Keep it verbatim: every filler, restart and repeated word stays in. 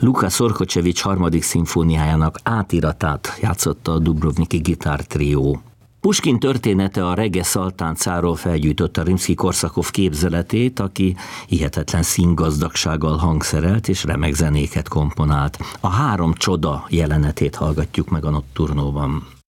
Lukács Szorkocsevics harmadik szimfóniájának átiratát játszotta a Dubrovniki gitártrió. Puskin története a regge szaltáncáról felgyújtotta Rimszkij-Korsakov képzeletét, aki hihetetlen színgazdagsággal hangszerelt és remek zenéket komponált. A Három csoda jelenetét hallgatjuk meg a Notturnóban.